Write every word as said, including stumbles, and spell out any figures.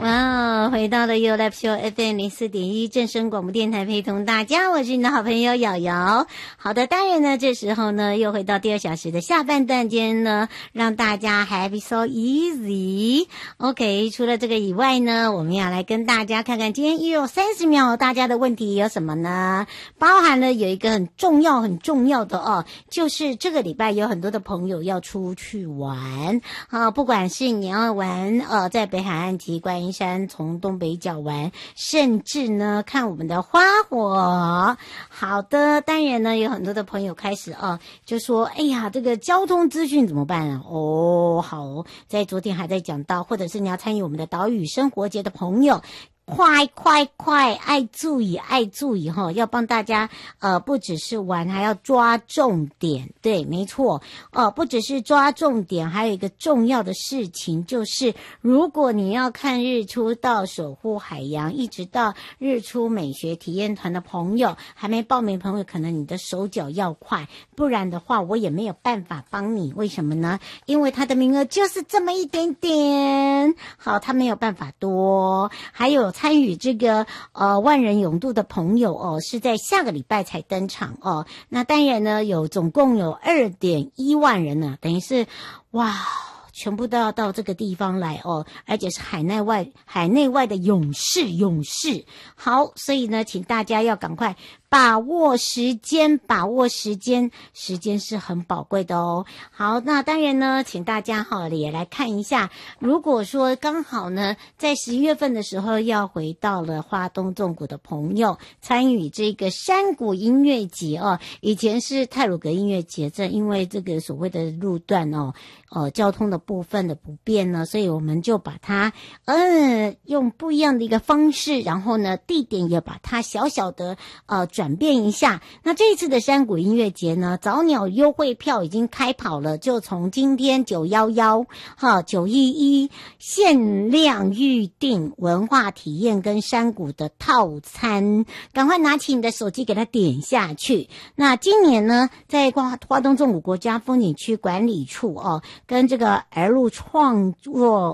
哇，回到了 You Live Show F M 零四点一正声广播电台，陪同大家，我是你的好朋友瑶瑶。好的，当然呢，这时候呢，又回到第二小时的下半段间呢，让大家 Happy So Easy。OK， 除了这个以外呢，我们要来跟大家看看今天一有三十秒，大家的问题有什么呢？包含了有一个很重要、很重要的哦，就是这个礼拜有很多的朋友要出去玩啊，不管是你要玩呃，在北海岸及观音山从东北角玩，甚至呢看我们的花火。好的，当然呢有很多的朋友开始啊，就说哎呀，这个交通资讯怎么办啊？哦，好，在昨天还在讲到，或者是你要参与我们的岛屿生活节的朋友。快快快，爱注意爱注意哈，要帮大家呃，不只是玩，还要抓重点。对，没错哦、呃，不只是抓重点，还有一个重要的事情就是，如果你要看日出到守护海洋，一直到日出美学体验团的朋友，还没报名的朋友，可能你的手脚要快，不然的话我也没有办法帮你。为什么呢？因为他的名额就是这么一点点，好，他没有办法多。还有参与这个呃万人泳渡的朋友哦，是在下个礼拜才登场哦。那当然呢，有总共有 二点一万人呢，等于是哇，全部都要到这个地方来哦，而且是海内外海内外的勇士勇士。好，所以呢，请大家要赶快把握时间，把握时间，时间是很宝贵的哦。好，那当然呢，请大家哈也来看一下，如果说刚好呢，在十一月份的时候要回到了花东纵谷的朋友，参与这个山谷音乐节哦，以前是太鲁阁音乐节，这因为这个所谓的路段哦，呃，交通的部分的不便呢，所以我们就把它嗯用不一样的一个方式，然后呢，地点也把它小小的呃。转变一下。那这一次的山谷音乐节呢，早鸟优惠票已经开跑了，就从今天九一一哈九一一限量预定文化体验跟山谷的套餐，赶快拿起你的手机给它点下去。那今年呢，在花花东纵谷国家风景区管理处哦，跟这个儿路创作